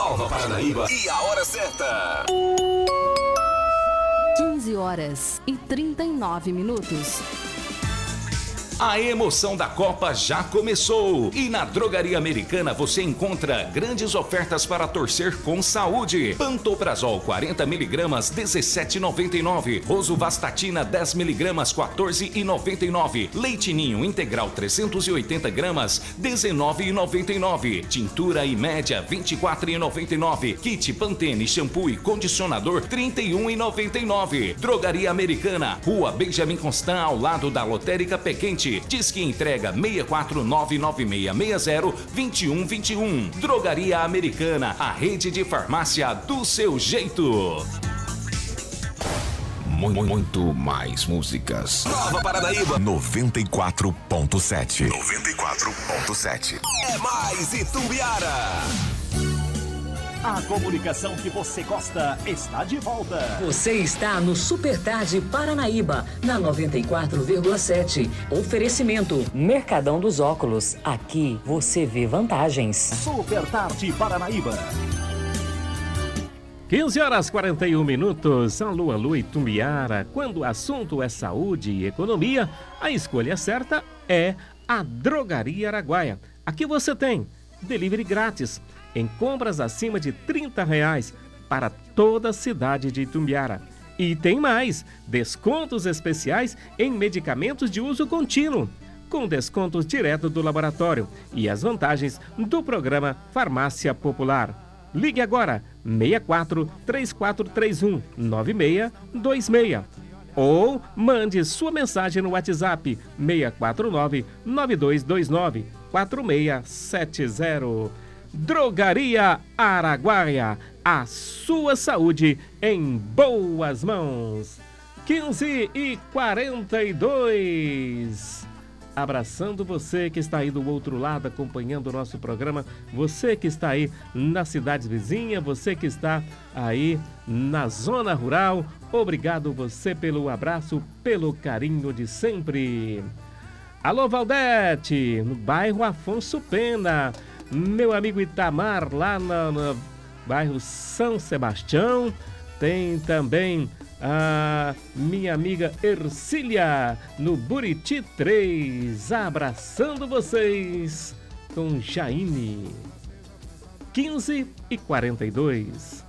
Nova Paranaíba e a hora certa. 15h39. A emoção da Copa já começou e na Drogaria Americana você encontra grandes ofertas para torcer com saúde. Pantoprazol 40mg 17,99. Rosuvastatina 10mg 14,99. Leite Ninho integral 380 gramas 19,99. Tintura e média 24,99. Kit Pantene shampoo e condicionador 31,99. Drogaria Americana, Rua Benjamin Constant, ao lado da Lotérica Pequente. Diz que entrega 64996602121. Drogaria Americana, a rede de farmácia do seu jeito. Muito mais músicas. Nova Paranaíba 94.7. É mais Itumbiara. A comunicação que você gosta está de volta. Você está no Super Tarde Paranaíba, na 94,7. Oferecimento Mercadão dos Óculos. Aqui você vê vantagens. Super Tarde Paranaíba. 15h41. Alô, alô, Itumbiara. Quando o assunto é saúde e economia, a escolha certa é a Drogaria Araguaia. Aqui você tem delivery grátis em compras acima de R$30 para toda a cidade de Itumbiara. E tem mais, descontos especiais em medicamentos de uso contínuo, com descontos direto do laboratório e as vantagens do programa Farmácia Popular. Ligue agora, 64 3431 9626. Ou mande sua mensagem no WhatsApp, 649 9229 4670. Drogaria Araguaia, a sua saúde em boas mãos. 15h42. Abraçando você que está aí do outro lado acompanhando o nosso programa, você que está aí nas cidades vizinhas, você que está aí na zona rural, obrigado você pelo abraço, pelo carinho de sempre. Alô, Valdete, no bairro Afonso Pena. Meu amigo Itamar, lá no bairro São Sebastião. Tem também a minha amiga Ercília, no Buriti 3. Abraçando vocês com Jaine. 15h42.